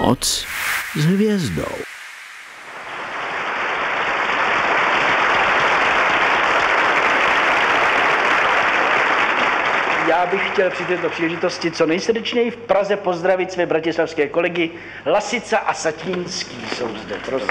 Noc s hvězdou. Já bych chtěl při této příležitosti co nejsrdečněji v Praze pozdravit své bratislavské kolegy Lasica a Satínský jsou zde. Prosím.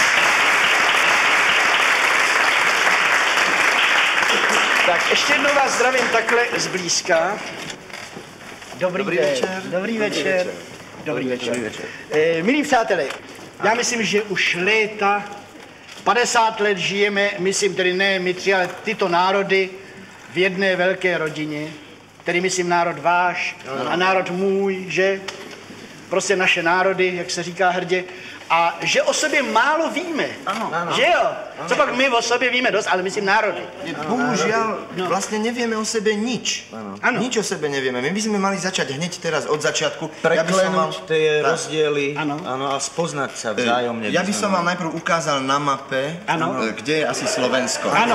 Tak ještě jednou vás zdravím takhle zblízka. Dobrý večer. Dobrý večer. Dobrý večer. Milí přátelé, já myslím, že už léta, 50 let žijeme, myslím tedy ne my tři, ale tyto národy v jedné velké rodině, tedy myslím národ váš a národ můj, že? Prostě naše národy, jak se říká hrdě, a že o sobě málo víme, že jo? Co pak my o sobě víme dost, ale myslím národy. Bohužiaľ, vlastne nevieme o sebe nič. Nič o sebe nevieme. My by sme mali začať hneď teraz od začiatku. Preklenúť tie rozdiely a spoznať sa vzájomne. Ja by som vám najprv ukázal na mape, kde je asi Slovensko. Áno.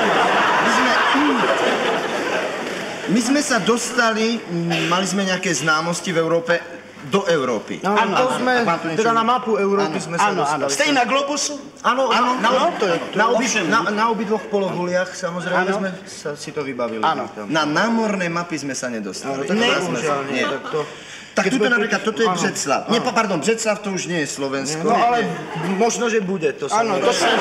My sme sa dostali, mali sme nejaké známosti v Európe, do Európy. Áno, to sme, teda na mapu Európy sme sa dostali. Ste na globusu? Áno, na obidvoch pologuliach, samozrejme sme si to vybavili. Áno. Na námorné mapy sme sa nedostali. Nie. Tak tuto napríklad, toto je Břeclav. Nie, pardon, Břeclav to už nie je Slovensko. No ale možno, že bude. Áno, to sa...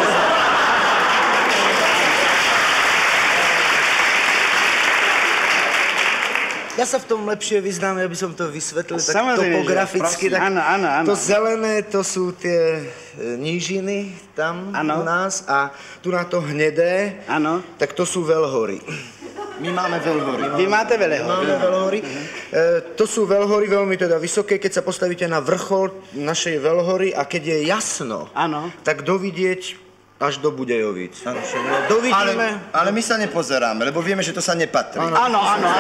Ja sa v tom lepšie vyznám, ja by som to vysvetlil tak samozrejme, topograficky. Tak áno. to zelené, to sú tie nížiny tam u nás a tu na to hnedé, tak to sú veľhory. My máme veľhory. Vy máte veľhory? To sú veľhory veľmi teda vysoké, keď sa postavíte na vrchol našej veľhory a keď je jasno, tak dovidieť až do Budejovic. Ale my sa nepozeráme, lebo vieme, že to sa nepatrí. Áno.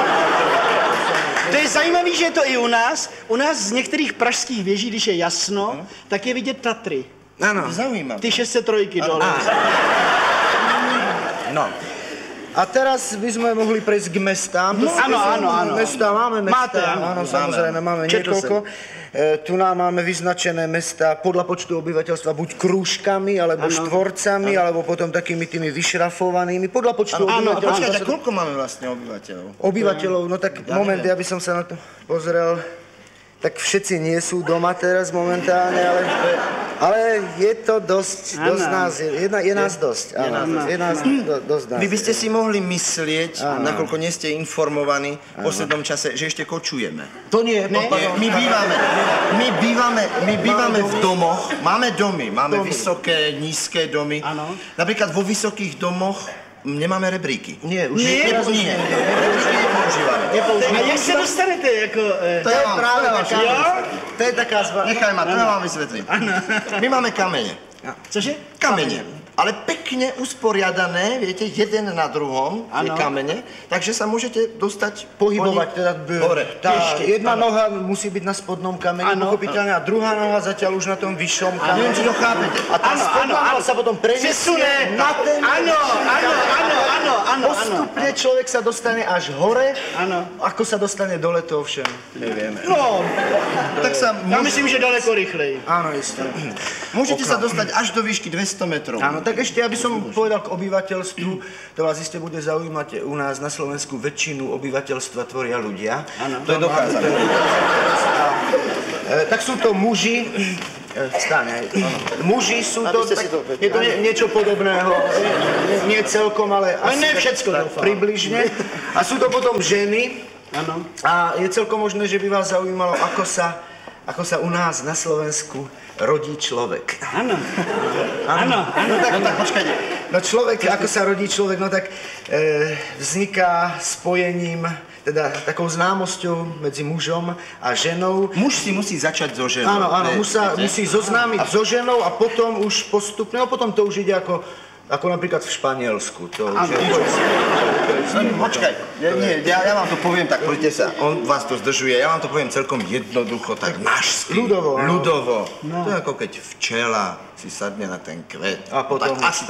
To je zajímavé, že je to i u nás. U nás z některých pražských věží, když je jasno, tak je vidět Tatry. Áno. Zaujímavé. Ty 603 dole. No. A teraz by sme mohli prejsť k mestám. Áno. Máme mesta. Máte, áno, samozrejme, máme niekoľko. Tu nám máme vyznačené mesta podľa počtu obyvateľstva buď krúžkami, alebo štvorcami, alebo potom takými tými vyšrafovanými, podľa počtu obyvateľstva. Počkajte, koľko máme vlastne obyvateľov? Obyvateľov, no tak moment, ja by som sa na to pozrel. Tak všetci nie sú doma teraz momentálne, ale je to dosť nás, je nás dosť. Je nás dosť nás. Vy by ste si mohli myslieť, nakoľko nie ste informovaní v poslednom čase, že ešte kočujeme. To nie. My bývame v domoch, máme domy, máme vysoké, nízke domy. Napríklad vo vysokých domoch nemáme rebríky. Nie, už nie používame. A jak se dostanete jako... To je práve taká... To je taká zvlášť. Nechaj ma, to vám vysvetlím. My máme kamene. Cože? Kamene. Ale pekne usporiadané, viete, jeden na druhom, tie kamene, takže sa môžete dostať pohybovať teda hore. Tá jedna noha musí byť na spodnom kameni, pochopiteľne, a druhá noha zatiaľ už na tom vyššom kameni. Neviem, či to chápete. A tá spodná noha sa potom prenesie na ten... Áno. Postupne človek sa dostane až hore, ako sa dostane dole, to ovšem nevieme. No, tak sa... Ja myslím, že daleko rýchleji. Áno, isté. Môžete sa dostať až do výšky 200 metrov. Áno, tak ešte, aby som povedal k obyvateľstvu, to vás iste bude zaujímať, u nás na Slovensku väčšinu obyvateľstva tvoria ľudia. To je dokázané. Tak sú to muži, muži sú to, je to niečo podobného, nie celkom, ale asi približne. A sú to potom ženy a je celkom možné, že by vás zaujímalo, ako sa u nás na Slovensku rodí človek. Áno. Tak počkajte. No človek, ako sa rodí človek, no tak vzniká spojením, teda takou známosťou medzi mužom a ženou. Muž si musí začať so ženou. Áno, muž sa musí zoznámiť so ženou a potom už postupne, no potom to už ide ako Ako napríklad v Španielsku. Počkaj, ja vám to poviem, tak poďte sa, on vás to zdržuje, ja vám to poviem celkom jednoducho, tak nášsky. Ľudovo. To je ako keď včela si sadne na ten kvet. A potom Tak.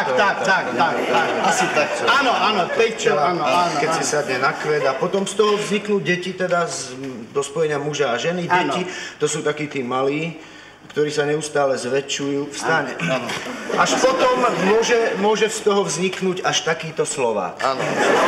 Asi tak. Áno, áno. Keď si sadne na kvet a potom z toho vzniknú deti, teda do spojenia muža a ženy. Deti, to sú takí tí malí, ktorí sa neustále zväčšujú. Vstane. Až potom môže z toho vzniknúť až takýto Slovák. Áno.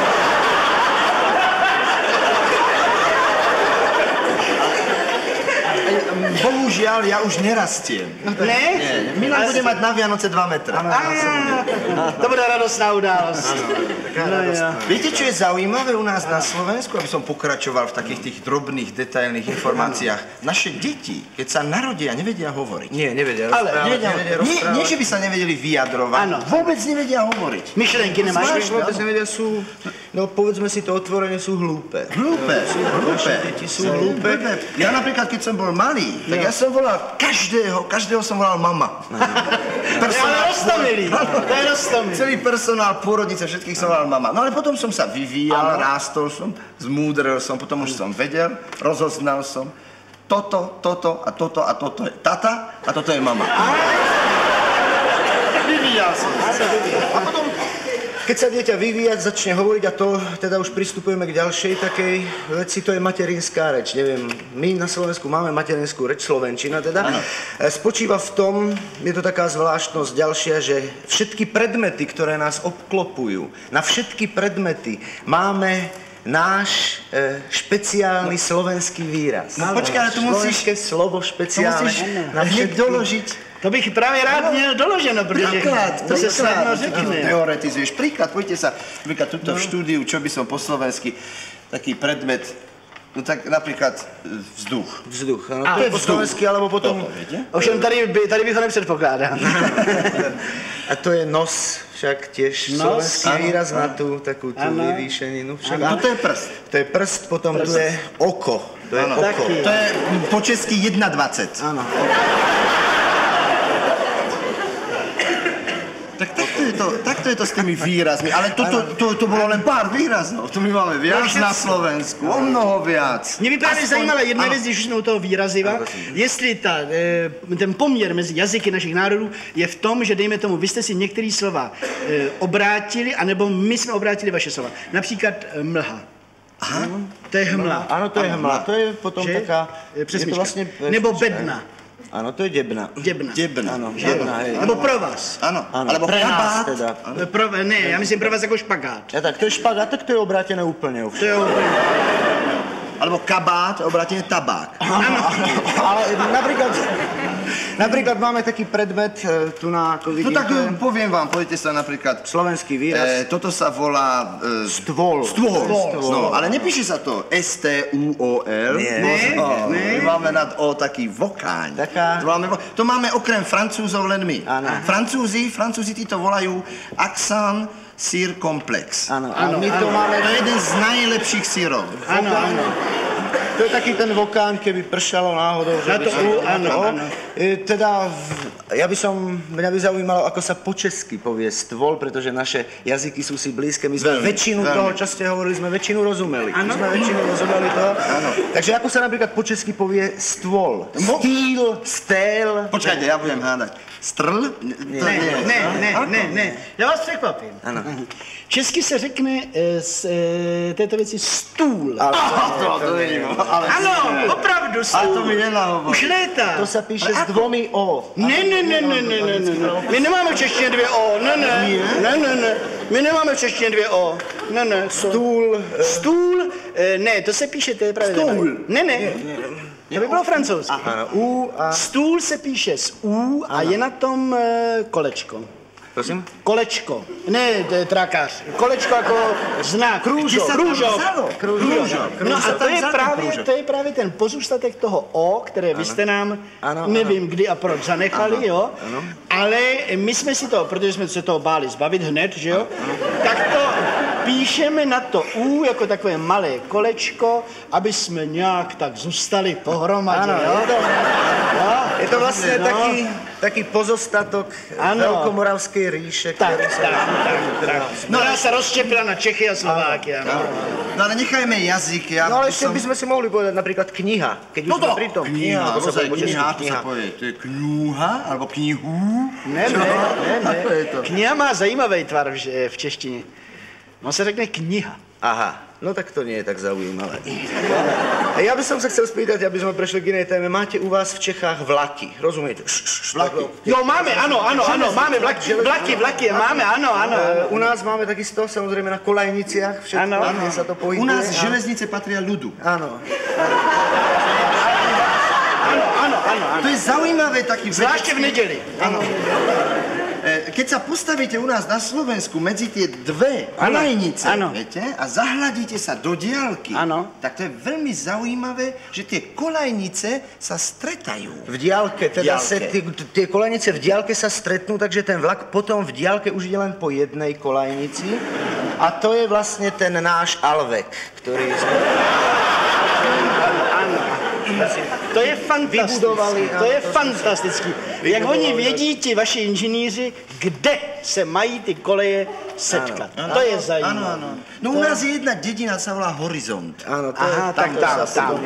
Bohužiaľ, ja už nerastiem. Ne? Milan bude mať na Vianoce 2 metra. To bude radostná událosť. Viete, čo je zaujímavé u nás na Slovensku, aby som pokračoval v takých tých drobných, detailných informáciách? Naše deti, keď sa narodia, nevedia hovoriť. Nie, nevedia Ale nie, že by sa nevedeli vyjadrovať. Áno. Vôbec nevedia hovoriť. Myšlenky nemáš? Vôbec nevedia, sú, no povedzme si to otvorene, sú hlúpe. Naše deti sú hlúpe. Ja napríklad, keď som bol malý, tak ja som volal každého som volal mama. Ale roztomilý, to je roztomilý. Celý personál, pôrodnice, všetkých som volal mama. No ale potom som sa vyvíjal, rástol som, zmúdrel som, potom už som vedel, rozoznal som. Toto a toto je tata a toto je mama. Vyvíjal som sa. A potom, keď sa dieťa vyvíjať, začne hovoriť a to teda už pristupujeme k ďalšej takej veci, to je materinská reč. Neviem, my na Slovensku máme materinskú reč, slovenčina teda. Spočíva v tom, je to taká zvláštnosť ďalšia, že všetky predmety, ktoré nás obklopujú, na všetky predmety máme náš špeciálny slovenský výraz. No počkaj, ale tu musíš... Slovenské slovo špeciálne. hneď doložiť. To bych právě rád měl doloženo, protože to se snadno řekne. Teoretizuješ. Príklad, poďte sa, napríklad tuto v štúdiu, čo by som po slovensky, taký predmet, no tak napríklad vzduch. Vzduch, ano, to je po slovensky, alebo potom... Ovšem tady bych ho nepředpokládal. A to je nos, však tiež slovenský výraz na tú takú vyvýšeninu. A to je prst. To je prst, potom tu je oko. To je oko. To je po česky 1,20. Áno. Tak takto je to s tými výrazmi, ale to bolo len pár výrazov, to my máme viac na Slovensku, o mnoho viac. Mě by právě zajímala jedna věc, když jsme u toho výraziva, jestli ten poměr mezi jazyky našich národů je v tom, že dejme tomu, vy jste si některé slova obrátili, anebo my jsme obrátili vaše slova. Například mlha. Aha. To je hmla. Ano, to je hmla, to je potom taká... Přesmička. Nebo bedna. Ano, to je děbna. Děbna. Ano, děbna, hej. Nebo provaz. Ano, alebo pre nás kabát. teda. Ne, já myslím provaz jako špagát. Ja, tak to je špagát, tak to je obrátené úplne. To je úplně... Alebo kabát, obráteně tabák. Ano. Ale napríklad máme taký predmet tu na, ako vidíte. No tak poviem vám, poďte sa napríklad... Slovenský výraz. Toto sa volá... Stôl. No, ale nepíše sa to S-T-U-O-L. Nie. My máme nad O taký vokáň. To máme okrem Francúzov len my. Francúzi tí to volajú accent circomplex. Áno, my to máme... To je jeden z najlepších sírov. Áno. To je taký ten vokáň, keby pršalo náhodou. Na to áno. Teda, mňa by zaujímalo, ako sa po česky povie stôl, pretože naše jazyky sú si blízke. My sme väčšinu toho, čo ste hovorili, sme väčšinu rozumeli. Toho. Takže ako sa napríklad po česky povie stôl? Stýl, stél. Počkajte, ja budem hádať. Strl? Ne. Já vás překvapím. Ano. Česky se řekne z této věci stůl. To není. Ano, opravdu stůl. Ale to mi nenahovor. Už léta. To sa píše s dvomi O. Ne. My nemáme v češtině 2 O. Ne. My nemáme v češtině 2 O. Ne. Stůl. Ne, to se píše, to je právě. Stůl. Ne. To by bylo francouzsky. Stůl se píše s U a je na tom kolečko. Prosím? Kolečko. Ne, trakář. Kolečko jako znak. Kružok. No a to je právě ten pozůstatek toho O, které vy jste nám, nevím kdy a proč, zanechali, jo? Ale my jsme si to, protože jsme se toho báli zbavit hned, že jo? píšeme na to U jako takové malé kolečko, aby jsme nějak tak zůstali pohromadě, jo? Je to vlastně taký pozostatok Veľkomoravskej ríše, ktorý sa... No, ona sa rozštěpila na Čechy a Slováky, ano. No ale nechajme jazyk, No ale ešte by sme si mohli povedať napríklad kniha, keď už sme pri tom. Kniha, to sa povie po česky, to sa povie, to je kňúha, alebo knihu. Ne. Ako je to? Kniha má zajímavý tvar v češtině. On se řekne kniha. Aha, no tak to nie je tak zaujímavé. A ja by som sa chcel spýtať, aby sme prešli k inej téme. Máte u vás v Čechách vlaky, rozumiete? Vlaky. Jo, máme, ano, máme vlaky, máme, ano. U nás máme takisto, samozrejme na kolajniciach, všetko, kde sa to pohybuje. U nás železnice patria ľudu. Áno. Ano. To je zaujímavé taký... Zvláště v neděli. Áno. Keď sa postavíte u nás na Slovensku medzi tie dve kolajnice, viete, a zahľadíte sa do diaľky, tak to je veľmi zaujímavé, že tie kolajnice sa stretajú. V diaľke, teda tie kolajnice v diaľke sa stretnú, takže ten vlak potom v diaľke už ide len po jednej kolajnici. A to je vlastne ten náš Alvek, ktorý sme... To je fantastický. To je fantastický. Jak oni vědí, ti vaši inženýři, kde se mají ty koleje setkat. To je zajímavé. Ano. No u nás je jedna dedina, sa volá Horizont. Áno, to Aha, tak tam.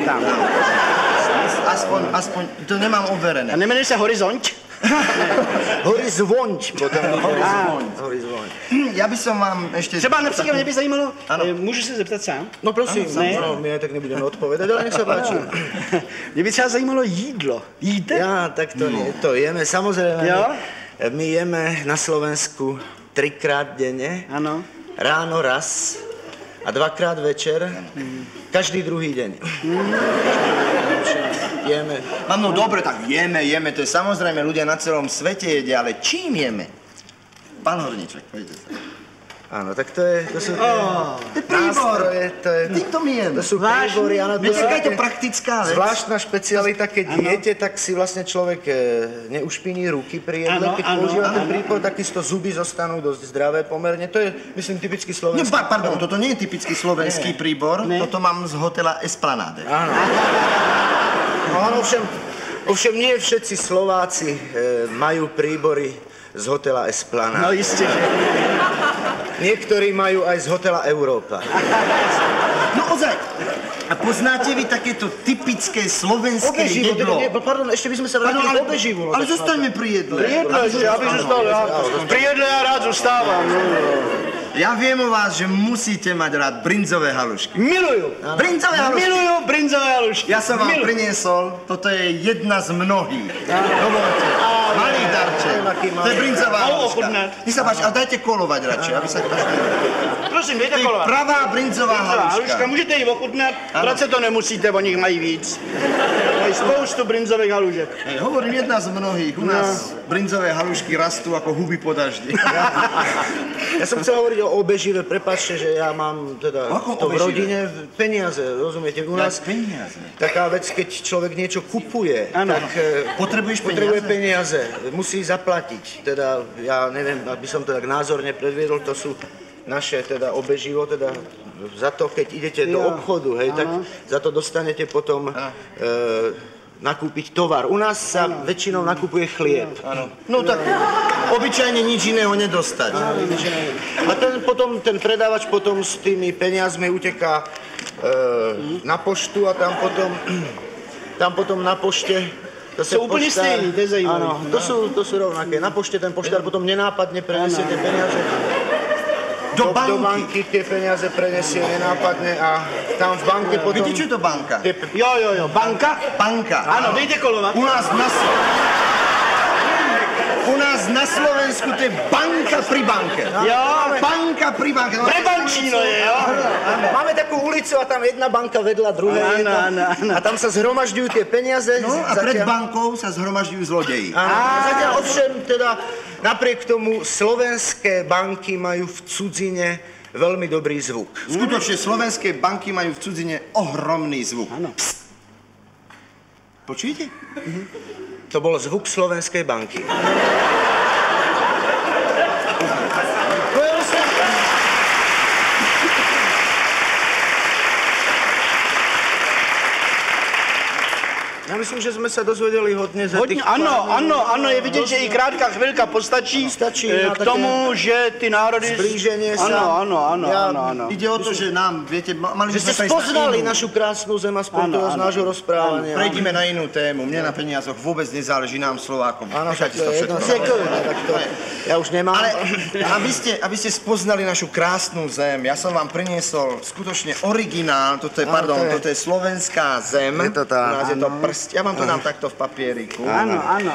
Aspoň, to nemám overené. A nemenuje se Horizont? Horizont potom. Horizont. Ja by som vám ešte... Třeba například mě by zajímalo, můžu se zeptat sám? No prosím, my aj tak nebudeme odpovedať, ale nech sa páči. Mě by třeba zajímalo jídlo. Jíte? Ja, tak to jeme, samozrejme. My jeme na Slovensku 3-krát denne. Ano. Ráno raz a 2-krát večer. Každý druhý deň. Jeme. No dobre, tak jeme, to je samozrejme, ľudia na celom svete jedia, ale čím jeme? Pán Horníček, poďte sa. Áno, tak to sú príbor. Týmto my jeme. To sú príbory, áno. Viete, aká je to praktická vec? Zvláštna špecialita, keď jete, tak si vlastne človek neušpiní ruky pri jedle. Keď používa ten príbor, takisto zuby zostanú dosť zdravé pomerne. To je, myslím, typicky slovenský. Pardon, toto nie je typický slovenský príbor, toto mám z hotela Esplanade. Áno. Ovšem nie všetci Slováci majú príbory z hotela Esplanade. No isté, že. Niektorí majú aj z hotela Európa. No ozaj, a poznáte vy takéto typické slovenské jedlo? Pardon, ešte by sme sa vrátili k obeživu. Ale zostaňme pri jedle. Ja bych zůstal, pri jedle ja rád zůstávám. Ja viem o vás, že musíte mať rád brinzové halušky. Miluju. Brinzové halušky. Miluju brinzové halušky. Ja som vám priniesol, toto je jedna z mnohých. Dovolte, malý darček. To je brinzová haluška. Nech sa páči, ale dajte kolovať radšej, aby sa každý... Prosím, dejte To je kolovať. pravá brinzová haluška. Můžete ji ochutnat, vracet to nemusíte, o nich mají víc. Mají spoustu brinzových halušek. Hovorím, jedna z mnohých. U nás brinzové halušky rastú ako huby po daždi. Ja som chcel hovoriť o obežive, prepáčte, že ja mám teda to v rodine peniaze, rozumiete? U nás taká vec, keď človek niečo kupuje, tak potrebuje peniaze, musí zaplatiť. Teda, ja neviem, aby som to tak názorne predviedol, to sú naše teda obeživo, teda za to, keď idete do obchodu, hej, tak za to dostanete potom nakúpiť tovar. U nás sa väčšinou nakupuje chlieb. No tak obyčajne nič iného nedostať. A ten predávač potom s tými peniazmi uteká na poštu a tam potom na pošte sú úplne stejní, to je zajímavé. Áno, to sú rovnaké. Na pošte ten poštár potom nenápadne prenesie tie peniaze do banky tie peniaze prenesie nenápadne a tam v banke potom... Viete, čo je to banka? Jo, banka? Banka. Áno, dejte kolovať. U nás na Slovensku to je banka pri banke. Jo, banka pri banke. Prebančíno je, jo? Máme takú ulicu a tam jedna banka vedľa druhej. Áno. A tam sa zhromažďujú tie peniaze. No a pred bankou sa zhromažďujú zlodeji. Zatiaľ ovšem teda napriek tomu slovenské banky majú v cudzine veľmi dobrý zvuk. Skutočne slovenské banky majú v cudzine ohromný zvuk. Áno. Počujete? To bol zvuk slovenskej banky. Já myslím, že jsme se dozvěděli hodně za Hodně, těch ano, je vidět, že i krátká chvilka postačí k tomu, že ty národy... Zblíženie sa. Ano. Ide o to, že nám, viete, mali Že sme ste prejsť na spoznali inú. našu krásnu zem aspoň toho z nášho rozprávania. Prejdime na inú tému. Mne na peniazoch vôbec nezáleží, nám Slovákom. Áno, tak Nechajte to to je jedno. všetko. Tak to, ja už nemám. Ale aby ste spoznali našu krásnu zem, ja som vám priniesol skutočne originál, toto je slovenská zem. Je to tá, U nás je to prst. Ja vám to dám takto v papieriku. Áno.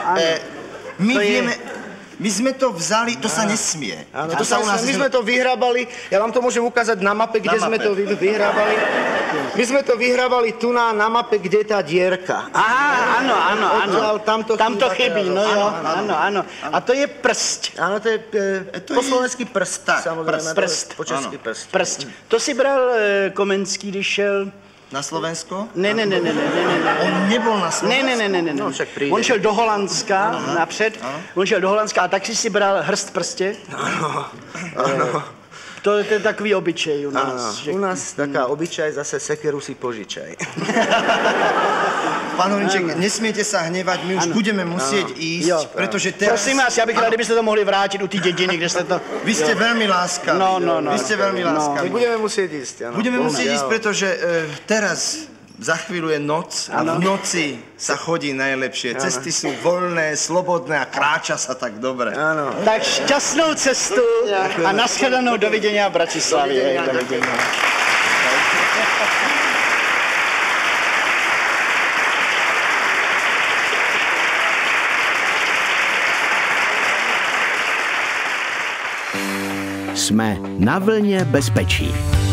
My sme to vzali, to sa nesmie. Áno, my sme to vyhrábali, ja vám to môžem ukázať na mape, kde sme to vyhrábali. My sme to vyhrábali tu na mape, kde je tá dierka. Áno. Tam to chybí, no jo. Áno. A to je prst. Áno, to je po slovensky prst. Samozrejme, Prst. po česky prst. Prst. To si bral Komenský, když šel... Na Slovensko? Ne. On nebol na Slovensku? Ne. No, však príde. On šel do Holandska napřed, on šel do Holandska a tak si bral hrst prstě. Áno. To je takový obyčej u nás. U nás taká obyčaj, zase sekeru si požičaj. Pán Horinček, nesmiete sa hnevať, my už budeme musieť ísť, pretože teraz... Prosím vás, já bych rád, kdybyste to mohli vrátit u té dědiny, kde jste to... Vy ste veľmi láskaví. No. Vy ste veľmi My láskaví. budeme musieť ísť, áno. Budeme musieť ísť, pretože teraz za chvíľu je noc a v noci sa chodí najlepšie. Cesty sú voľné, slobodné a kráča sa tak dobre. Áno. Tak šťastnou cestu a nashledanou, dovidění v Bratislavě. Dovidění. Jsme na vlně bezpečí.